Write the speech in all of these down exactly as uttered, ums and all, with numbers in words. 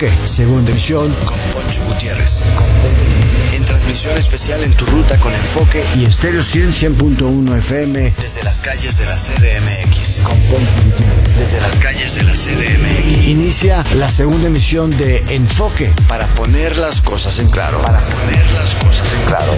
Enfoque, segunda emisión con Poncho Gutiérrez. En transmisión especial en tu ruta con Enfoque y Estéreo cien punto uno F M desde las calles de la C D M X. Con Poncho Gutiérrez. Desde las calles de la C D M X. Inicia la segunda emisión de Enfoque para poner las cosas en claro. Para poner las cosas en claro.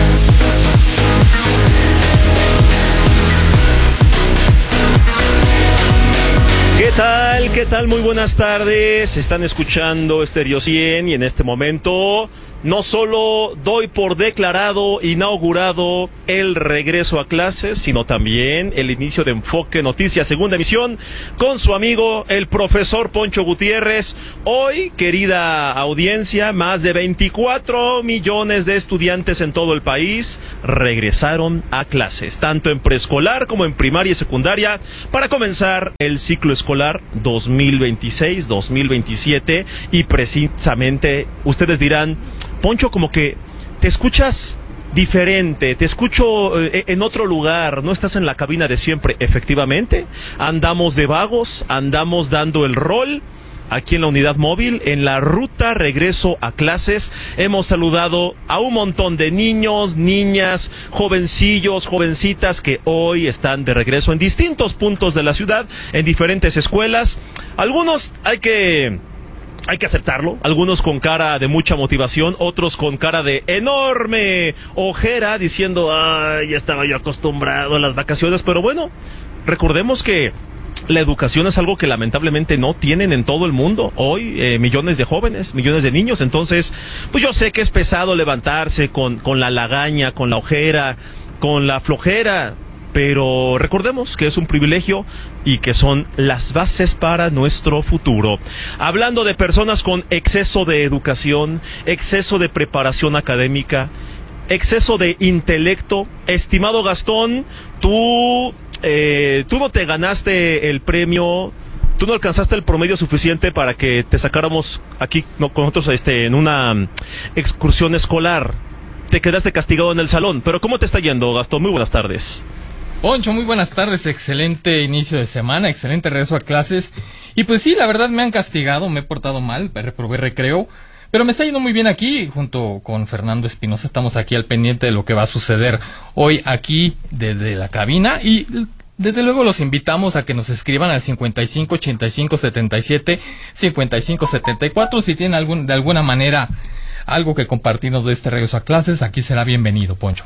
¿Qué tal? ¿Qué tal? Muy buenas tardes. Están escuchando Estéreo cien y en este momento no solo doy por declarado, inaugurado el regreso a clases, sino también el inicio de Enfoque Noticias, segunda emisión, con su amigo el profesor Poncho Gutiérrez. Hoy, querida audiencia, más de veinticuatro millones de estudiantes en todo el país regresaron a clases, tanto en preescolar como en primaria y secundaria, para comenzar el ciclo escolar dos mil veintiséis dos mil veintisiete. Y precisamente ustedes dirán: Poncho, como que te escuchas diferente, te escucho eh, en otro lugar, no estás en la cabina de siempre. Efectivamente, andamos de vagos, andamos dando el rol aquí en la unidad móvil, en la ruta regreso a clases. Hemos saludado a un montón de niños, niñas, jovencillos, jovencitas que hoy están de regreso en distintos puntos de la ciudad, en diferentes escuelas. Algunos hay que... Hay que aceptarlo, algunos con cara de mucha motivación, otros con cara de enorme ojera, diciendo: ay, ya estaba yo acostumbrado a las vacaciones. Pero bueno, recordemos que la educación es algo que lamentablemente no tienen en todo el mundo hoy, eh, millones de jóvenes, millones de niños. Entonces, pues yo sé que es pesado levantarse con, con la lagaña, con la ojera, con la flojera, pero recordemos que es un privilegio y que son las bases para nuestro futuro. Hablando de personas con exceso de educación, exceso de preparación académica, exceso de intelecto, estimado Gastón, tú, eh, tú no te ganaste el premio, tú no alcanzaste el promedio suficiente para que te sacáramos aquí no, con nosotros este, en una excursión escolar. Te quedaste castigado en el salón. Pero ¿cómo te está yendo, Gastón? Muy buenas tardes. Poncho, muy buenas tardes, excelente inicio de semana, excelente regreso a clases. Y pues sí, la verdad me han castigado, me he portado mal, reprobé recreo, pero me está yendo muy bien aquí, junto con Fernando Espinosa. Estamos aquí al pendiente de lo que va a suceder hoy aquí desde la cabina, y desde luego los invitamos a que nos escriban al cincuenta y cinco ochenta y cinco setenta y siete cincuenta y cinco setenta y cuatro si tienen algún, de alguna manera algo que compartirnos de este regreso a clases. Aquí será bienvenido, Poncho.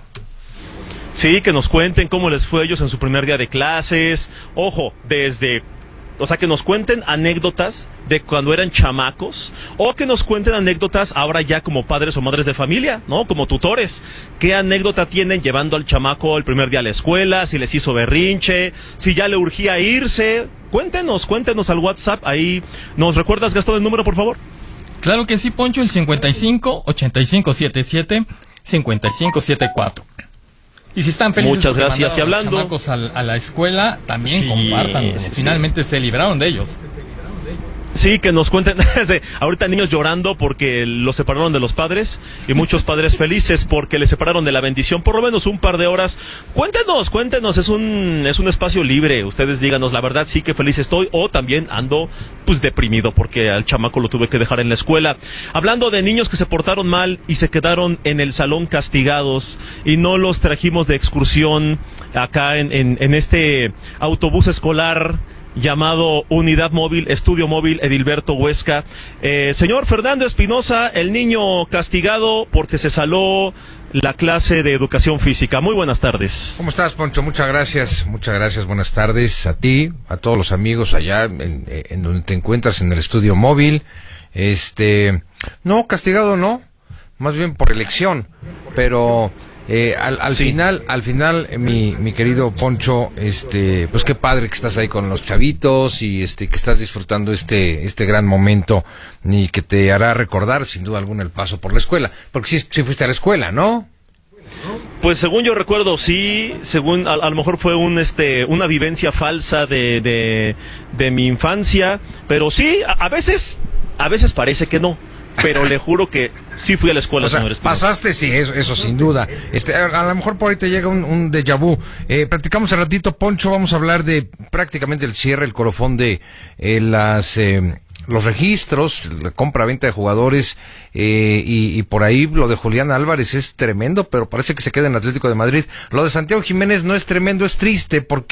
Sí, que nos cuenten cómo les fue a ellos en su primer día de clases. Ojo, desde... O sea, que nos cuenten anécdotas de cuando eran chamacos, o que nos cuenten anécdotas ahora ya como padres o madres de familia, ¿no? Como tutores. ¿Qué anécdota tienen llevando al chamaco el primer día a la escuela? Si les hizo berrinche, si ya le urgía irse. Cuéntenos, cuéntenos al WhatsApp. Ahí, ¿nos recuerdas, Gastón, el número, por favor? Claro que sí, Poncho, el cincuenta y cinco ochenta y cinco setenta y siete cincuenta y cinco setenta y cuatro. Y si están felices, muchas gracias. Y hablando los chamacos a, a la escuela, también sí, compartan. sí, finalmente sí. Se libraron de ellos. Sí, que nos cuenten. Ahorita niños llorando porque los separaron de los padres, y muchos padres felices porque les separaron de la bendición por lo menos un par de horas. Cuéntenos, cuéntenos, es un es un espacio libre. Ustedes díganos la verdad, sí que feliz estoy, o también ando pues deprimido porque al chamaco lo tuve que dejar en la escuela. Hablando de niños que se portaron mal y se quedaron en el salón castigados y no los trajimos de excursión acá en, en, en este autobús escolar llamado Unidad Móvil, Estudio Móvil Edilberto Huesca. Eh, señor Fernando Espinosa, el niño castigado porque se saló la clase de educación física. Muy buenas tardes. ¿Cómo estás, Poncho? Muchas gracias, muchas gracias. Buenas tardes a ti, a todos los amigos allá en, en donde te encuentras en el Estudio Móvil. Este, no, castigado no, más bien por elección, pero... Eh, al, al sí. final, al final, mi, mi querido Poncho, este, pues qué padre que estás ahí con los chavitos y este, que estás disfrutando este, este gran momento y que te hará recordar sin duda alguna el paso por la escuela, porque sí, sí fuiste a la escuela, ¿no? Pues según yo recuerdo, sí, según a, a lo mejor fue un este una vivencia falsa de de, de mi infancia, pero sí, a, a veces, a veces parece que no. Pero le juro que sí fui a la escuela, o sea, señores. Pasaste, sí, eso, eso sin duda. Este, a, a lo mejor por ahí te llega un, un déjà vu. Eh, platicamos un ratito, Poncho, vamos a hablar de prácticamente el cierre, el colofón de eh, las... Eh, los registros, la compra-venta de jugadores, eh, y, y por ahí lo de Julián Álvarez es tremendo, pero parece que se queda en Atlético de Madrid. Lo de Santiago Jiménez no es tremendo, es triste, porque